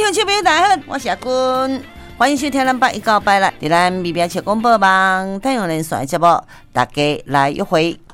众朋友大家好，我是阿君，欢迎收听咱818来，在咱微博七公播网太阳人选节目，大家来约会。